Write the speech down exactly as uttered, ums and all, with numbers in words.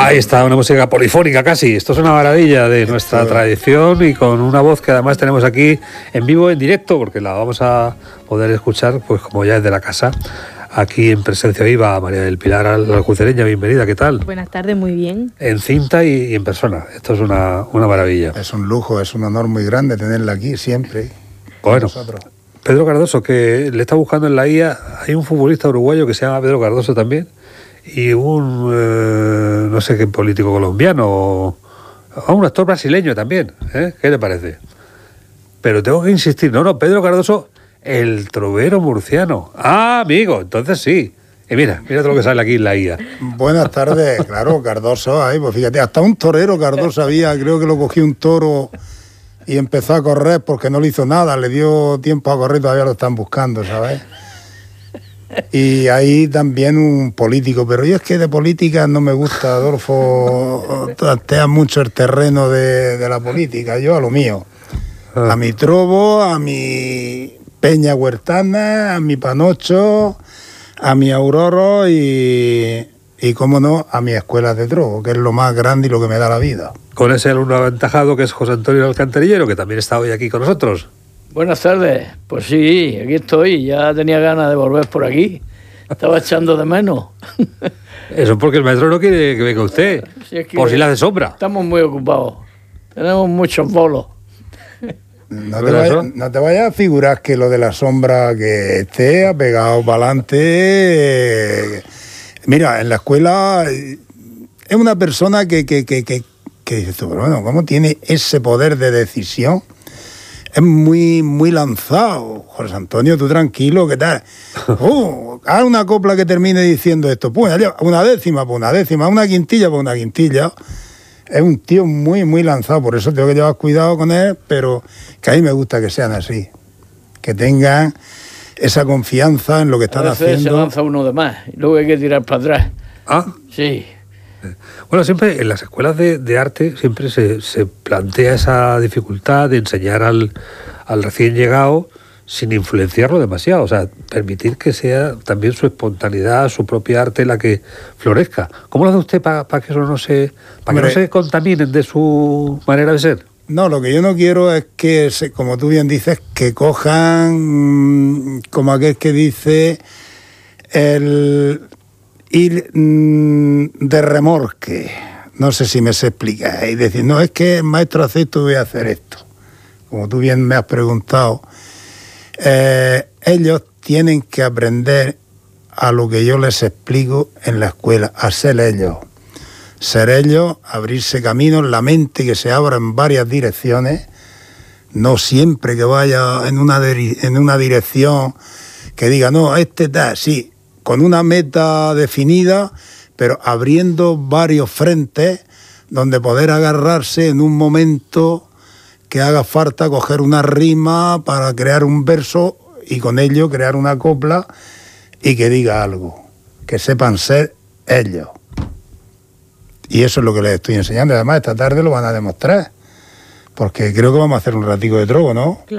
Ahí está, una música polifónica casi. Esto es una maravilla de nuestra Esto... tradición y con una voz que además tenemos aquí en vivo, en directo, porque la vamos a poder escuchar, pues como ya es de la casa, aquí en presencia viva. María del Pilar Aljucereña, bienvenida, ¿qué tal? Buenas tardes, muy bien. En cinta y, y en persona. Esto es una, una maravilla. Es un lujo, es un honor muy grande tenerla aquí siempre. Bueno, nosotros. Pedro Cardoso, que le está buscando en la I A, hay un futbolista uruguayo que se llama Pedro Cardoso también, y un, eh, no sé qué político colombiano, o, o un actor brasileño también, ¿eh? ¿Qué le parece? Pero tengo que insistir, no, no, Pedro Cardoso, el trovero murciano. Ah, amigo, entonces sí. Y mira, mira todo lo que sale aquí en la I A. Buenas tardes, claro, Cardoso, ahí, pues fíjate, hasta un torero Cardoso había, creo que lo cogió un toro y empezó a correr porque no le hizo nada, le dio tiempo a correr, todavía lo están buscando, ¿sabes? Y ahí también un político, pero yo es que de política no me gusta, Adolfo, tantea mucho el terreno de, de la política, yo a lo mío, a mi trobo, a mi Peña Huertana, a mi Panocho, a mi Auroro y, y cómo no, a mi escuela de trobo, que es lo más grande y lo que me da la vida. Con ese alumno aventajado que es José Antonio Alcantarillero, que también está hoy aquí con nosotros. Buenas tardes, pues sí, aquí estoy, ya tenía ganas de volver por aquí, estaba echando de menos. Eso porque el maestro no quiere que venga usted, sí, es que por si le hace sombra. Estamos muy ocupados, tenemos muchos bolos. No te, vayas, no te vayas a figurar que lo de la sombra que esté ha pegado para adelante. Mira, en la escuela es una persona que, que, que, que, que dices tú, pero bueno, ¿cómo tiene ese poder de decisión? Es muy, muy lanzado. José Antonio, tú tranquilo, ¿qué tal? Uh, haz una copla que termine diciendo esto. Pues una décima, pues una décima, una quintilla, pues una quintilla. Es un tío muy, muy lanzado, por eso tengo que llevar cuidado con él, pero que a mí me gusta que sean así, que tengan esa confianza en lo que están a veces haciendo. Se lanza uno de más, y luego hay que tirar para atrás. Ah, sí. Bueno, siempre en las escuelas de, de arte siempre se, se plantea esa dificultad de enseñar al, al recién llegado sin influenciarlo demasiado, o sea, permitir que sea también su espontaneidad, su propia arte la que florezca. ¿Cómo lo hace usted para pa que eso no se, para que no se contaminen de su manera de ser? No, lo que yo no quiero es que, se, como tú bien dices, que cojan, como aquel que dice, el ir mmm, de remorque. No sé si me sé explicar. Y decir, no, es que el maestro hace esto, voy a hacer esto. Como tú bien me has preguntado, Eh, ellos tienen que aprender a lo que yo les explico en la escuela, a ser ellos. Ser ellos, abrirse caminos, la mente que se abra en varias direcciones, no siempre que vaya en una, en una dirección que diga, no, este está, sí, con una meta definida, pero abriendo varios frentes donde poder agarrarse en un momento que haga falta coger una rima para crear un verso y con ello crear una copla y que diga algo, que sepan ser ellos. Y eso es lo que les estoy enseñando. Además, esta tarde lo van a demostrar, porque creo que vamos a hacer un ratico de trobo, ¿no?